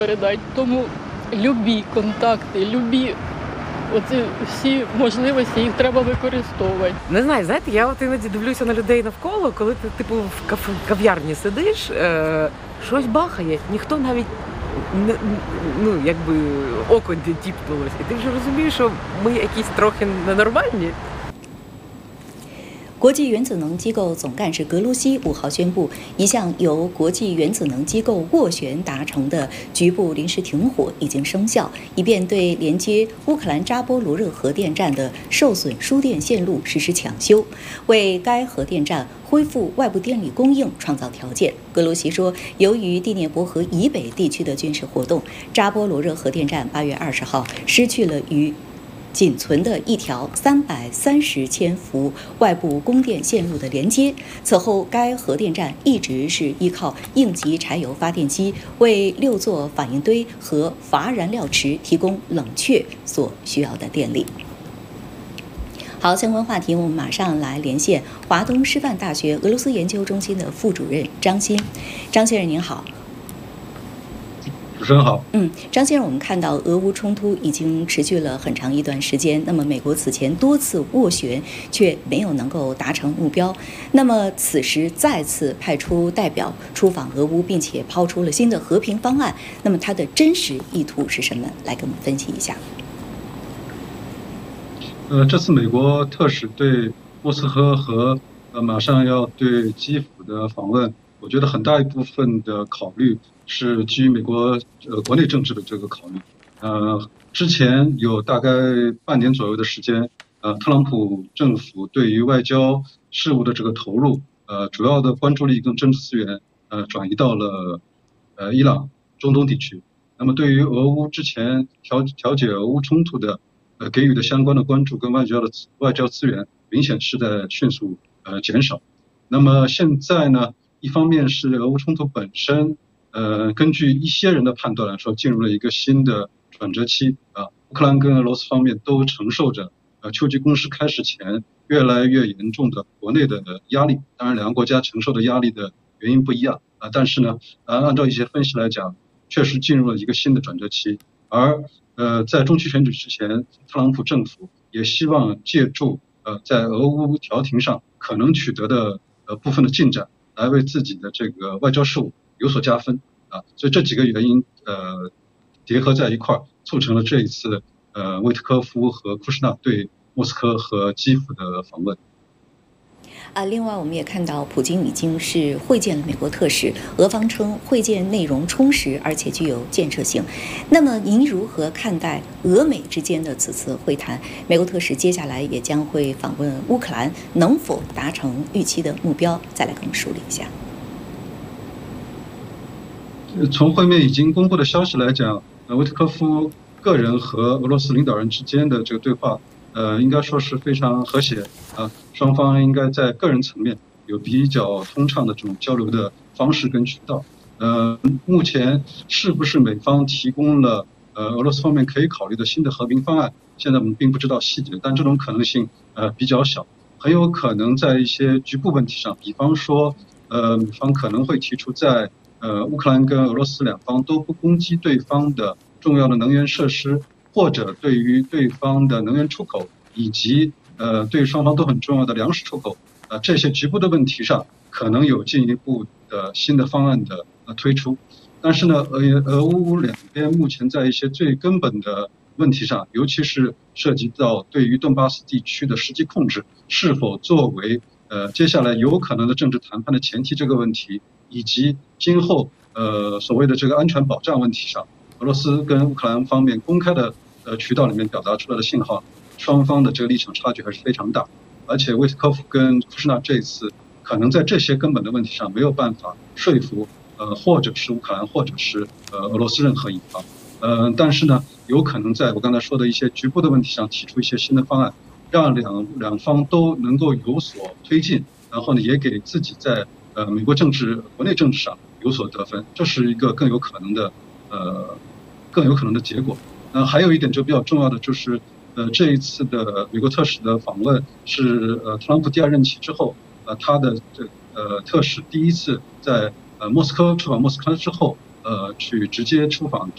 передати. Тому любі контакти, любі оці всі можливості, їх треба використовувати. Не знаю, знаєте, я от іноді дивлюся на людей навколо, коли ти типу в кав'ярні сидиш, щось бахає, ніхто навіть якби око тіпнулось. І ти вже розумієш, що ми якісь трохи ненормальні. 国际原子能机构总干事格卢西5号宣布，一项由国际原子能机构斡旋达成的局部临时停火已经生效，以便对连接乌克兰扎波罗热核电站的受损输电线路实施抢修，为该核电站恢复外部电力供应创造条件。格卢西说，由于第聂伯河以北地区的军事活动，扎波罗热核电站8月20号失去了与仅存的一条330千伏外部供电线路的连接。此后，该核电站一直是依靠应急柴油发电机为6座反应堆和乏燃料池提供冷却所需要的电力。好，相关话题我们马上来连线华东师范大学俄罗斯研究中心的副主任张鑫。张先生您好。 主持人好。 张先生，我们看到俄乌冲突已经持续了很长一段时间，那么美国此前多次斡旋却没有能够达成目标，那么此时再次派出代表出访俄乌，并且抛出了新的和平方案，那么它的真实意图是什么？来给我们分析一下。 这次美国特使对莫斯科和马上要对基辅的访问，我觉得很大一部分的考虑是基于美国国内政治的这个考虑。之前有大概半年左右的时间，特朗普政府对于外交事务的这个投入，主要的关注力跟政治资源转移到了伊朗、中东地区。那么对于俄乌之前调解俄乌冲突的给予的相关的关注跟外交资源，明显是在迅速减少。那么现在呢，一方面是俄乌冲突本身，根据一些人的判断来说，进入了一个新的转折期乌克兰跟俄罗斯方面都承受着秋季攻势开始前越来越严重的国内的压力。当然，两个国家承受的压力的原因不一样但是呢，按照一些分析来讲，确实进入了一个新的转折期。而在中期选举之前，特朗普政府也希望借助在俄乌调停上可能取得的部分的进展，来为自己的这个外交事务有所加分所以这几个原因叠合在一块儿，促成了这一次威特科夫和库什纳对莫斯科和基辅的访问。 另外我们也看到普京已经是会见了美国特使，俄方称会见内容充实而且具有建设性。那么您如何看待俄美之间的此次会谈？美国特使接下来也将会访问乌克兰，能否达成预期的目标？再来跟我们梳理一下。 从会面已经公布的消息来讲，维特科夫个人和俄罗斯领导人之间的这个对话应该说是非常和谐双方应该在个人层面有比较通畅的这种交流的方式跟渠道。目前是不是美方提供了俄罗斯方面可以考虑的新的和平方案，现在我们并不知道细节，但这种可能性比较小，很有可能在一些局部问题上，比方说美方可能会提出在乌克兰跟俄罗斯两方都不攻击对方的重要的能源设施，或者对于对方的能源出口以及对双方都很重要的粮食出口这些局部的问题上，可能有进一步的新的方案的推出。但是呢，俄乌两边目前在一些最根本的问题上，尤其是涉及到对于顿巴斯地区的实际控制是否作为接下来有可能的政治谈判的前提这个问题，以及今后所谓的这个安全保障问题上，俄罗斯跟乌克兰方面公开的渠道里面表达出来的信号，双方的这个立场差距还是非常大。而且威斯科夫跟库什纳这一次可能在这些根本的问题上没有办法说服或者是乌克兰或者是俄罗斯任何一方。但是呢，有可能在我刚才说的一些局部的问题上提出一些新的方案，让两方都能够有所推进，然后呢，也给自己在美国国内政治上有所得分，这是一个更有可能的结果。还有一点就比较重要的就是，这一次的美国特使的访问是特朗普第2任期之后，他的特使第一次在出访莫斯科之后，去直接出访